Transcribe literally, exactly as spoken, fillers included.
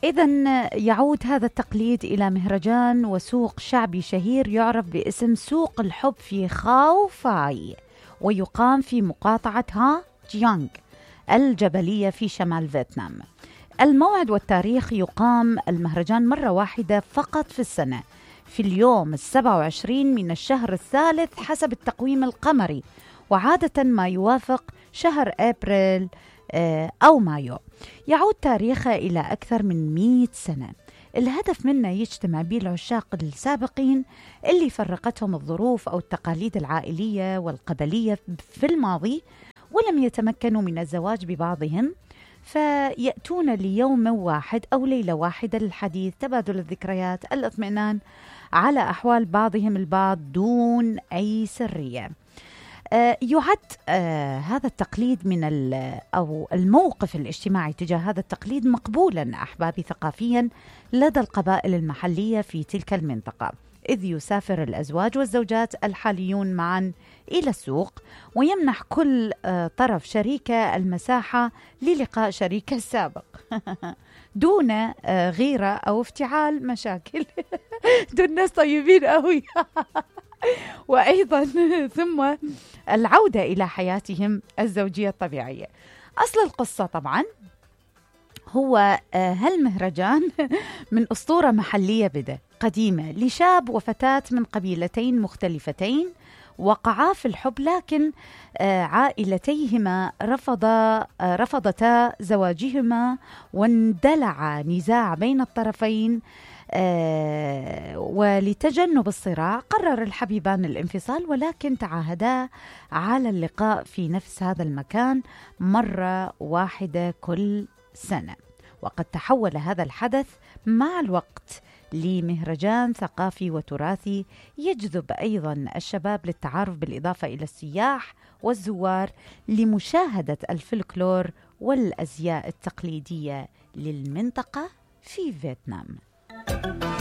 إذن يعود هذا التقليد إلى مهرجان وسوق شعبي شهير يعرف باسم سوق الحب في خاو فاي، ويقام في مقاطعة ها جيانغ الجبلية في شمال فيتنام. الموعد والتاريخ: يقام المهرجان مرة واحدة فقط في السنة، في اليوم السابع والعشرين من الشهر الثالث حسب التقويم القمري، وعادة ما يوافق شهر أبريل أو مايو. يعود تاريخه إلى أكثر من مئة سنة. الهدف منه يجتمع به العشاق السابقين اللي فرقتهم الظروف أو التقاليد العائلية والقبلية في الماضي، ولم يتمكنوا من الزواج ببعضهم، فيأتون ليوم واحد أو ليلة واحدة للحديث، تبادل الذكريات، الاطمئنان على أحوال بعضهم البعض دون أي سرية. آه يعد آه هذا التقليد من أو الموقف الاجتماعي تجاه هذا التقليد مقبولا أحبابي ثقافيا لدى القبائل المحلية في تلك المنطقة، إذ يسافر الأزواج والزوجات الحاليون معا إلى السوق، ويمنح كل آه طرف شريكة المساحة للقاء شريكه السابق دون آه غيرة أو افتعال مشاكل. دول ناس طيبين قوي. وأيضا ثم العودة إلى حياتهم الزوجية الطبيعية. أصل القصة طبعا هو هالمهرجان من أسطورة محلية بدأ قديمة لشاب وفتاة من قبيلتين مختلفتين وقعا في الحب، لكن عائلتيهما رفضا رفضتا زواجهما، واندلع نزاع بين الطرفين. آه ولتجنب الصراع قرر الحبيبان الانفصال، ولكن تعاهدا على اللقاء في نفس هذا المكان مرة واحدة كل سنة. وقد تحول هذا الحدث مع الوقت لمهرجان ثقافي وتراثي يجذب أيضا الشباب للتعارف، بالإضافة إلى السياح والزوار لمشاهدة الفلكلور والأزياء التقليدية للمنطقة في فيتنام.